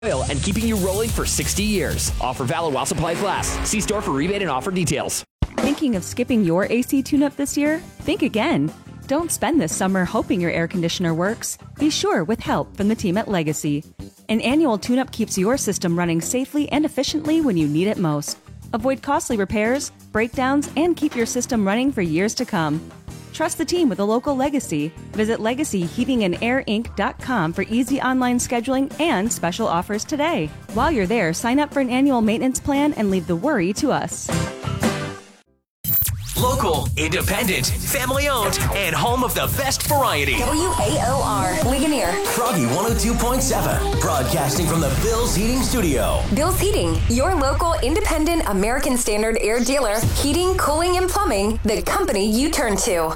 oil and keeping you rolling for 60 years. Offer valid while supplies last. See store for rebate and offer details. Thinking of skipping your AC tune-up this year? Think again. Don't spend this summer hoping your air conditioner works. Be sure with help from the team at Legacy. An annual tune-up keeps your system running safely and efficiently when you need it most. Avoid costly repairs, breakdowns, and keep your system running for years to come. Trust the team with a local Legacy. Visit LegacyHeatingandAirInc.com for easy online scheduling and special offers today. While you're there, sign up for an annual maintenance plan and leave the worry to us. Local, independent, family-owned, and home of the best variety. WAOR, Ligonier. Froggy 102.7, broadcasting from the Bill's Heating Studio. Bill's Heating, your local independent American Standard air dealer. Heating, cooling, and plumbing, the company you turn to.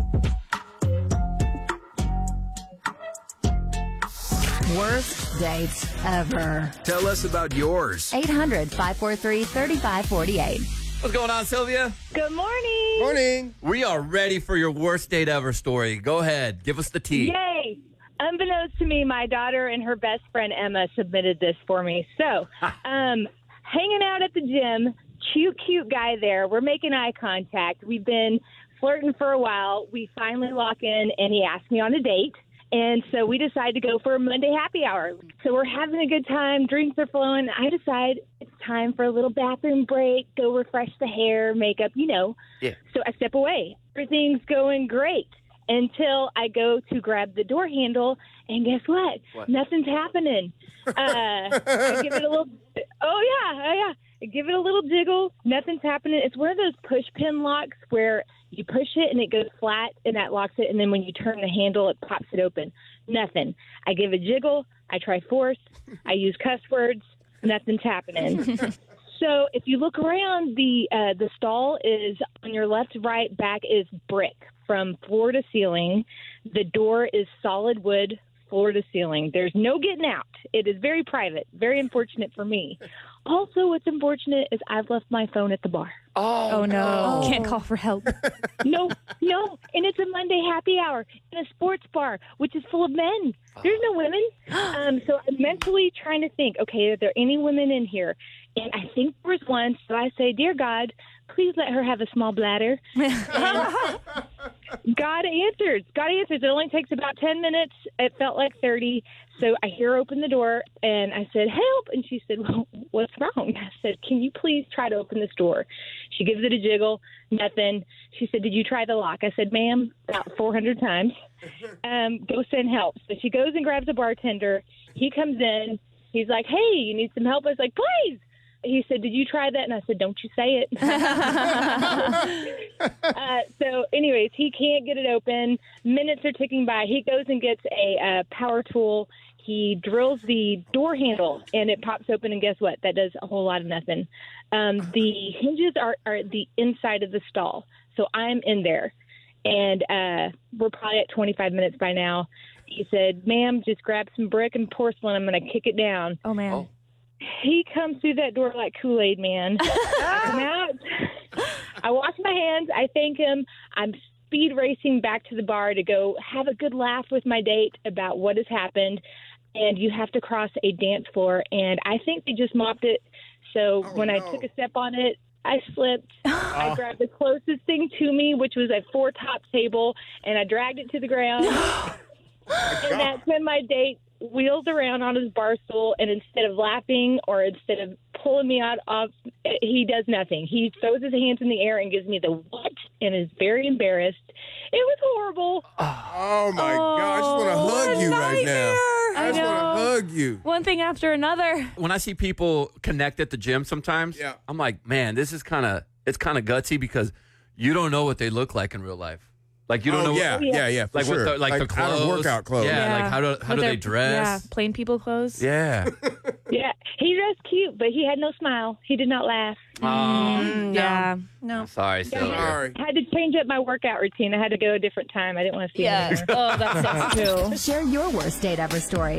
Worst dates ever. Tell us about yours. 800-543-3548. What's going on, Sylvia? Good morning. Morning. We are ready for your worst date ever story. Go ahead. Give us the tea. Yay. Unbeknownst to me, my daughter and her best friend Emma submitted this for me. So, hanging out at the gym, cute guy there. We're making eye contact. We've been flirting for a while. We finally lock in, and he asked me on a date. And so we decide to go for a Monday happy hour. So we're having a good time. Drinks are flowing. I decide it's time for a little bathroom break, go refresh the hair, makeup, Yeah. So I step away. Everything's going great until I go to grab the door handle, and guess what? Nothing's happening. I give it a little I give it a little jiggle. Nothing's happening. It's one of those push pin locks where you push it and it goes flat and that locks it. And then when you turn the handle, it pops it open. Nothing. I give a jiggle. I try force. I use cuss words. Nothing's happening. So if you look around, the stall is on your left, right, back is brick from floor to ceiling. The door is solid wood, floor to ceiling. There's no getting out. It is very private. Very unfortunate for me. Also, what's unfortunate is I've left my phone at the bar. Oh no. Can't call for help. No. And it's a Monday happy hour in a sports bar, which is full of men. There's no women. So I'm mentally trying to think, okay, are there any women in here? And I think there was one. So I say, dear God, please let her have a small bladder. God answers. It only takes about 10 minutes. It felt like 30. So I hear her open the door, and I said, help. And she said, well, what's wrong? I said, can you please try to open this door? She gives it a jiggle. Nothing. She said, did you try the lock? I said, ma'am, about 400 times. Go send help. So she goes and grabs a bartender. He comes in. He's like, hey, you need some help? I was like, please. He said, did you try that? And I said, don't you say it. So anyways, he can't get it open. Minutes are ticking by. He goes and gets a power tool. He drills the door handle, and it pops open, and guess what? That does a whole lot of nothing. The hinges are the inside of the stall, so I'm in there. And we're probably at 25 minutes by now. He said, ma'am, just grab some brick and porcelain. I'm going to kick it down. Oh, man. He comes through that door like Kool-Aid, man. I come out. I wash my hands. I thank him. I'm speed racing back to the bar to go have a good laugh with my date about what has happened. And you have to cross a dance floor. And I think they just mopped it. So I took a step on it, I slipped. I grabbed the closest thing to me, which was a 4-top table, and I dragged it to the ground. And that's when my date wheels around on his bar stool, and instead of laughing or instead of pulling me off, he does nothing. He throws his hands in the air and gives me the what and is very embarrassed. It was horrible. Oh, my God. I just want to hug you right now. I just want to hug you. One thing after another. When I see people connect at the gym sometimes, I'm like, man, this is kind of gutsy because you don't know what they look like in real life. Like you don't know. Yeah, for like sure. What the clothes, out of workout clothes. Yeah, like how do they dress? Yeah, plain people clothes. Yeah. Yeah, he dressed cute, but he had no smile. He did not laugh. No. Sorry, Sylvia. Sorry. I had to change up my workout routine. I had to go a different time. I didn't want to see him anymore. Oh, that sucks too. Share your worst date ever story.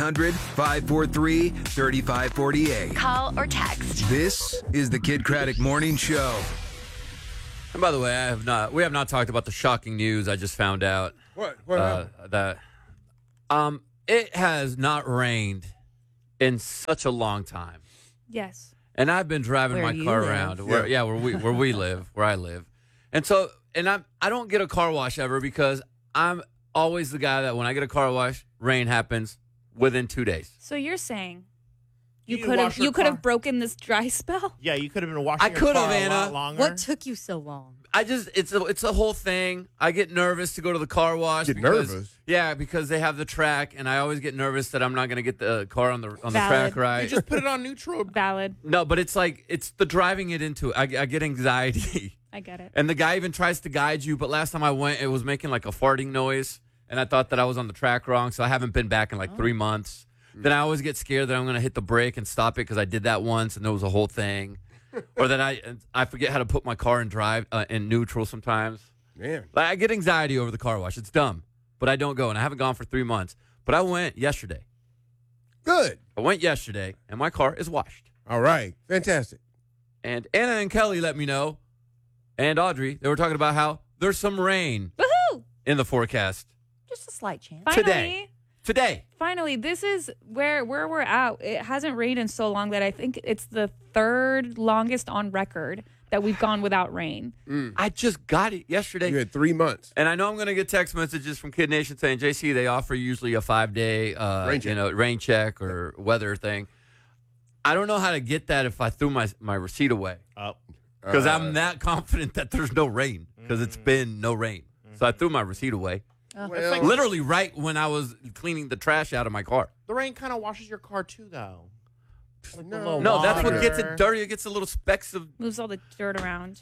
800-543-3548. Call or text. This is the Kid Craddock Morning Show. And by the way, we have not talked about the shocking news I just found out. What happened? That it has not rained in such a long time. Yes. And I've been driving Where my you car live. around where we live, where I live. And so, I don't get a car wash ever because I'm always the guy that when I get a car wash, rain happens within 2 days. So you're saying you You could wash have your you could car? have broken this dry spell? Yeah, you could have been washing I your could have, car a Anna. lot longer. What took you so long? It's a whole thing. I get nervous to go to the car wash. Get nervous? Yeah, because they have the track, and I always get nervous that I'm not going to get the car on the Valid. track right. You just put it on neutral. Valid. No, but it's the driving it into it. I get anxiety. I get it. And the guy even tries to guide you, but last time I went, it was making like a farting noise, and I thought that I was on the track wrong, so I haven't been back in 3 months. Then I always get scared that I'm going to hit the brake and stop it because I did that once, and there was a whole thing. Or that I forget how to put my car in drive in neutral sometimes. Man. Like, I get anxiety over the car wash. It's dumb, but I don't go, and I haven't gone for 3 months. But I went yesterday. Good. I went yesterday, and my car is washed. All right. Fantastic. And Anna and Kelly let me know, and Audrey, they were talking about how there's some rain Woohoo! in the forecast Just a slight chance. Finally, today. Finally, this is where we're at. It hasn't rained in so long that I think it's the third longest on record that we've gone without rain. I just got it yesterday. You had 3 months. And I know I'm going to get text messages from Kid Nation saying, JC, they offer usually a 5-day rain check or weather thing. I don't know how to get that if I threw my receipt away. Because I'm that confident that there's no rain because it's been no rain. So I threw my receipt away. Well, Literally right when I was cleaning the trash out of my car. The rain kind of washes your car too, though. Like the No. little No, that's what water. gets it dirty. It gets the little specks of, Moves all the dirt around.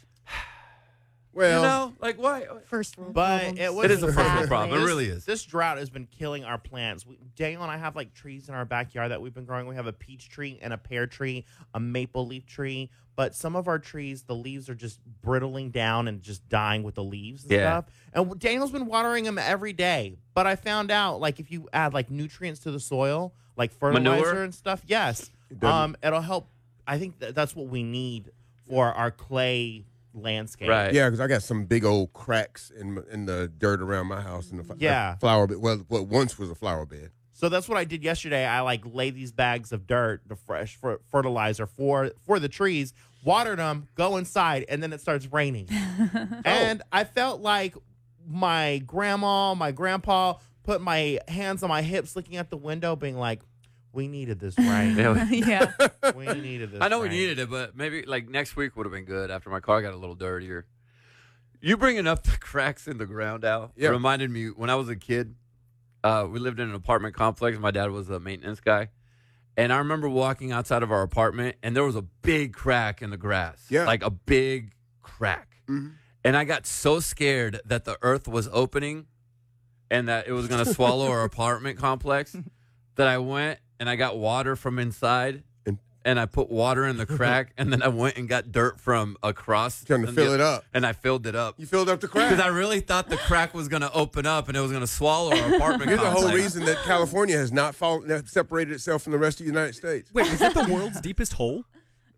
well, like why? First world But problems. it was It is a first world Exactly. problem. It really is. This drought has been killing our plants. Daniel and I have trees in our backyard that we've been growing. We have a peach tree and a pear tree, a maple leaf tree. But some of our trees, the leaves are just brittling down and just dying with the leaves and Yeah. stuff. And Daniel's been watering them every day. But I found out, if you add nutrients to the soil, like fertilizer Manure? and stuff, yes, doesn't- it'll help. I think that's what we need for our clay landscape. Right. yeah, because I got some big old cracks in the dirt around my house in the Yeah. flower bed. Well, what once was a flower bed. So that's what I did yesterday. I lay these bags of dirt, the fresh fertilizer for the trees, watered them, go inside, and then it starts raining. And I felt like my grandma, my grandpa put my hands on my hips looking at the window being like, we needed this rain. Yeah. We needed this I know we rain. needed it, but maybe next week would have been good after my car got a little dirtier. You bringing up the cracks in the ground, Al, reminded me when I was a kid, we lived in an apartment complex. My dad was a maintenance guy. And I remember walking outside of our apartment, and there was a big crack in the grass. Yeah. Like a big crack. Mm-hmm. And I got so scared that the earth was opening and that it was going to swallow our apartment complex that I went and I got water from inside. And I put water in the crack, and then I went and got dirt from across. Trying to fill it up. And I filled it up. You filled up the crack. Because I really thought the crack was going to open up and it was going to swallow our apartment Here's the complex. whole reason that California has not separated itself from the rest of the United States. Wait, is that the world's deepest hole?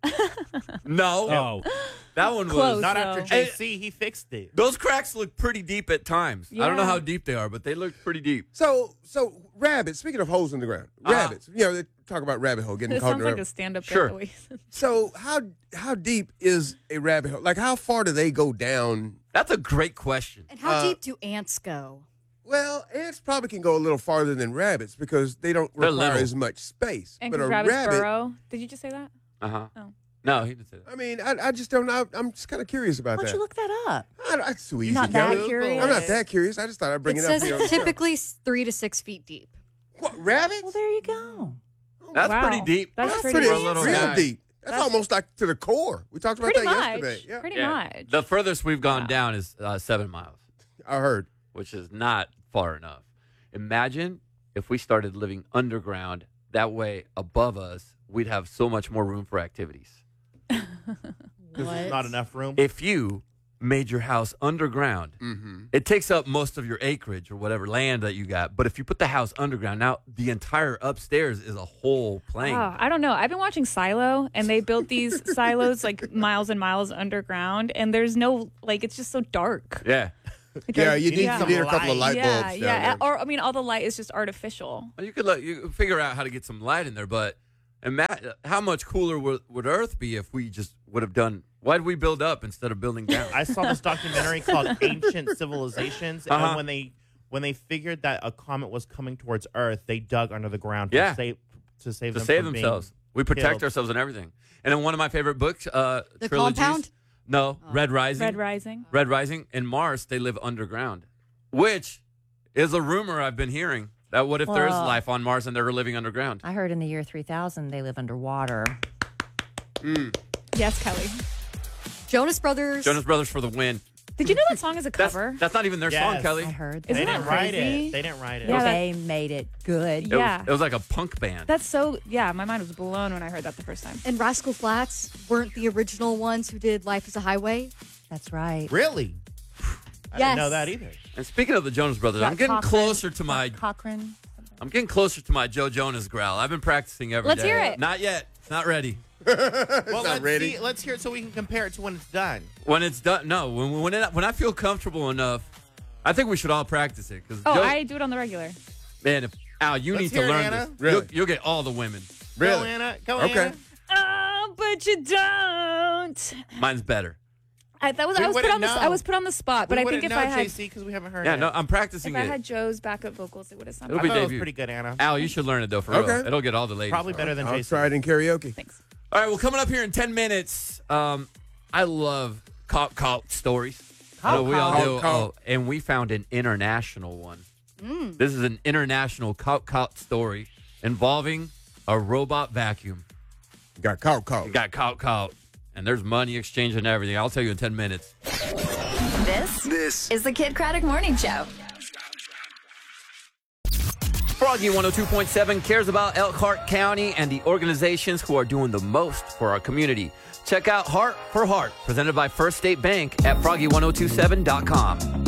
No. Oh. That one Close, was. Not though. after JC, he fixed it. Those cracks look pretty deep at times. I don't know Yeah. how deep they are, but they look pretty deep. So rabbits, speaking of holes in the ground, rabbits, they talk about rabbit hole, getting It caught in sounds the like rabbit. a stand-up Sure. guy. So how deep is a rabbit hole? Like, how far do they go down? That's a great question. And how deep do ants go? Well, ants probably can go a little farther than rabbits because they don't They're require little. as much space. And but because a rabbits rabbit, burrow. Did you just say that? Uh-huh. Oh. No, he didn't say that. I mean, I just don't know. I'm just kind of curious about Why don't that. you look that up? It's too easy. Not Kelly. that curious? I'm not that curious. I just thought I'd bring It it, up says here on the show. typically 3 to 6 feet deep. What, rabbits? Well, there you go. That's Wow. pretty deep. That's pretty for a little real guy. deep. That's almost like to the core. We talked about Pretty that much. yesterday. Yeah, Pretty Yeah. much. The furthest we've gone down is 7 miles, I heard. which is not far enough. Imagine if we started living underground. That way, above us, we'd have so much more room for activities. There's not enough room. If you made your house underground, it takes up most of your acreage or whatever land that you got. But if you put the house underground, now the entire upstairs is a whole plane. Oh, I don't know. I've been watching Silo, and they built these silos miles and miles underground, and there's no it's just so dark. Yeah. Yeah, you need some a couple of light bulbs Yeah, down yeah. there. Or all the light is just artificial. Well, you could figure out how to get some light in there, but And Matt, how much cooler would Earth be if we just would have done? Why did we build up instead of building down? I saw this documentary called Ancient Civilizations, and when they figured that a comet was coming towards Earth, they dug under the ground to save themselves. We protect ourselves and everything. And in one of my favorite books, The trilogies. Compound? No, Red Rising. Red Rising. Red Rising. In Mars, they live underground, which is a rumor I've been hearing. That what if there is life on Mars and they're living underground? I heard in the year 3000 they live underwater. Yes, Kelly. Jonas Brothers. Jonas Brothers for the win. Did you know that song is a cover? That's not even their song, Kelly. I heard that. Isn't They that didn't write crazy? it. They didn't write it. Yeah, They made it good. It was like a punk band. That's so, yeah, my mind was blown when I heard that the first time. And Rascal Flatts weren't the original ones who did Life is a Highway. That's right. Really? I didn't know that either. And speaking of the Jonas Brothers, I'm getting closer to my Cochran. I'm getting closer to my Joe Jonas growl. I've been practicing every day. Let's hear it. Not yet. Not ready. Well, let's hear it so we can compare it to when it's done. When it's done, no. When I feel comfortable enough, I think we should all practice it. I do it on the regular. Man, Al, you need to hear it, learn Anna. this. Really? You'll get all the women. Go, Anna. Go, Okay. Anna. Oh, but you don't. Mine's better. I was put on the spot, but I think if I had JC, because we haven't heard Yeah, it. no, I'm practicing if I it. had Joe's backup vocals, it would have sounded. It'll I be thought it was debut. pretty good, Anna. Al, you should learn it though for Okay. real. It'll get all the ladies. Probably better than I'll JC. try it in karaoke. Thanks. All right, well, coming up here in 10 minutes, I love cop stories. I know we all do. Cop. Oh, and we found an international one. This is an international cop story involving a robot vacuum. Got caught. It got caught. And there's money exchange and everything. I'll tell you in 10 minutes. This is the Kid Craddock Morning Show. Froggy 102.7 cares about Elkhart County and the organizations who are doing the most for our community. Check out Heart for Heart, presented by First State Bank at froggy1027.com.